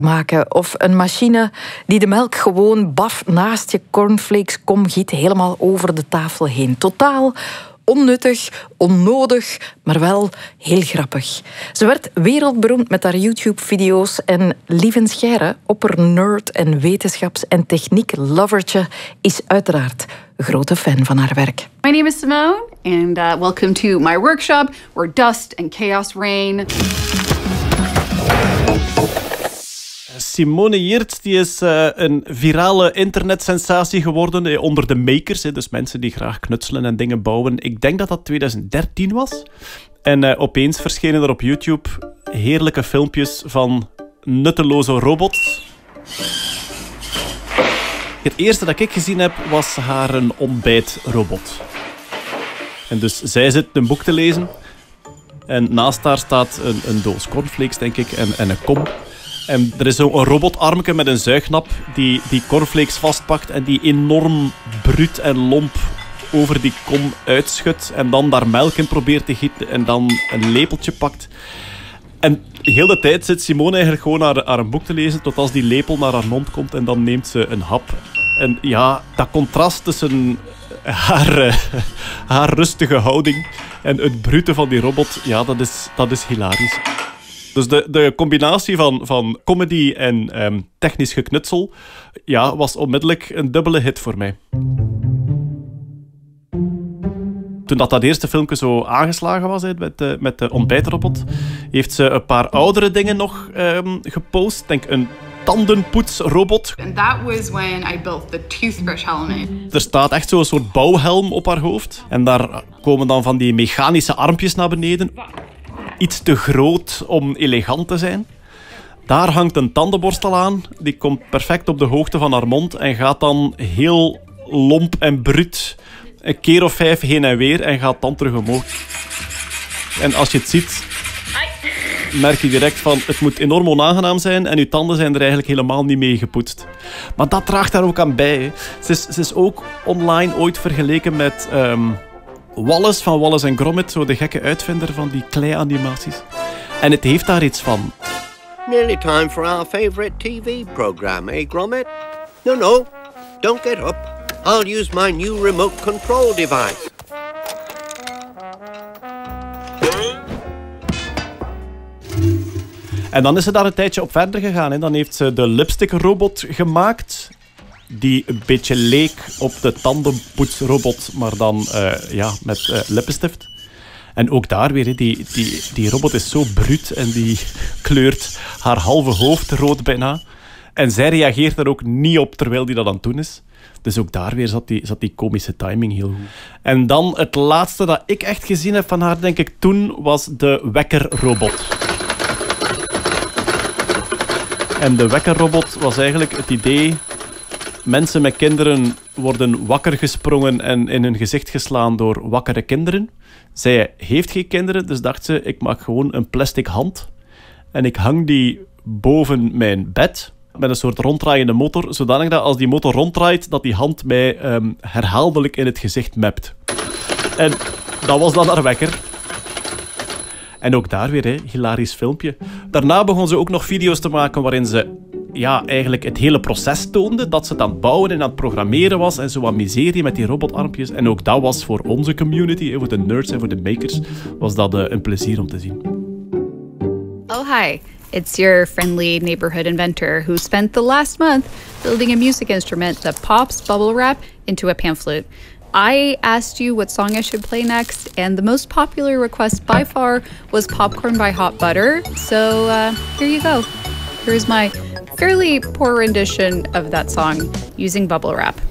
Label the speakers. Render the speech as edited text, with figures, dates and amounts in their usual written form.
Speaker 1: maken. Of een machine die de melk gewoon baf naast je cornflakes kom giet helemaal over de tafel heen. Totaal onnuttig, onnodig, maar wel heel grappig. Ze werd wereldberoemd met haar YouTube-video's en Lieven Scheire, oppernerd en wetenschaps- en techniek-lovertje, is uiteraard een grote fan van haar werk.
Speaker 2: My name is Simone and welcome to my workshop where dust and chaos reign.
Speaker 3: Simone Jiert die is een virale internetsensatie geworden onder de makers, dus mensen die graag knutselen en dingen bouwen. Ik denk dat dat 2013 was. En opeens verschenen er op YouTube heerlijke filmpjes van nutteloze robots. Het eerste dat ik gezien heb was haar een ontbijtrobot. En dus zij zit een boek te lezen en naast haar staat een doos cornflakes, denk ik, en een kom. En er is zo'n robotarmke met een zuignap die cornflakes vastpakt en die enorm bruut en lomp over die kom uitschudt en dan daar melk in probeert te gieten en dan een lepeltje pakt. En heel de tijd zit Simone eigenlijk gewoon haar een boek te lezen tot als die lepel naar haar mond komt en dan neemt ze een hap. En ja, dat contrast tussen haar rustige houding en het brute van die robot, ja, dat is hilarisch. Dus de combinatie van comedy en technisch geknutsel, ja, was onmiddellijk een dubbele hit voor mij. Toen dat eerste filmpje zo aangeslagen was met de ontbijtrobot, heeft ze een paar oudere dingen nog gepost. Denk een tandenpoetsrobot.
Speaker 2: And that was when I built the toothbrush helmet.
Speaker 3: Er staat echt zo'n soort bouwhelm op haar hoofd. En daar komen dan van die mechanische armpjes naar beneden. Iets te groot om elegant te zijn. Daar hangt een tandenborstel aan. Die komt perfect op de hoogte van haar mond en gaat dan heel lomp en bruut een keer of 5 heen en weer en gaat dan terug omhoog. En als je het ziet, merk je direct van het moet enorm onaangenaam zijn en je tanden zijn er eigenlijk helemaal niet mee gepoetst. Maar dat draagt daar ook aan bij. Hè. Ze is ook online ooit vergeleken met Wallace van Wallace & Gromit, zo de gekke uitvinder van die klei-animaties. En het heeft daar iets van.
Speaker 4: Nearly time for our favorite TV program, eh, Gromit? No, don't get up. I'll use my new remote control device.
Speaker 3: En dan is ze daar een tijdje op verder gegaan. Hè. Dan heeft ze de lipstick-robot gemaakt, die een beetje leek op de tandenpoetsrobot, maar dan met lippenstift. En ook daar weer, die robot is zo bruut en die kleurt haar halve hoofd rood bijna. En zij reageert er ook niet op terwijl die dat aan het doen is. Dus ook daar weer zat die komische timing heel goed. En dan het laatste dat ik echt gezien heb van haar, denk ik toen, was de wekkerrobot. En de wekkerrobot was eigenlijk het idee. Mensen met kinderen worden wakker gesprongen en in hun gezicht geslaan door wakkere kinderen. Zij heeft geen kinderen, dus dacht ze, ik maak gewoon een plastic hand. En ik hang die boven mijn bed met een soort ronddraaiende motor, zodanig dat als die motor ronddraait, dat die hand mij herhaaldelijk in het gezicht mept. En dat was dan haar wekker. En ook daar weer, hilarisch filmpje. Daarna begon ze ook nog video's te maken waarin ze eigenlijk het hele proces toonde. Dat ze het aan het bouwen en aan het programmeren was. En zo wat miserie met die robotarmpjes. En ook dat was voor onze community, voor de nerds en voor de makers, was dat een plezier om te zien.
Speaker 2: Oh, hi. It's your friendly neighborhood inventor who spent the last month building a music instrument that pops bubble wrap into a pan flute. I asked you what song I should play next, and the most popular request by far was Popcorn by Hot Butter. So here you go. Here's my fairly poor rendition of that song using bubble wrap.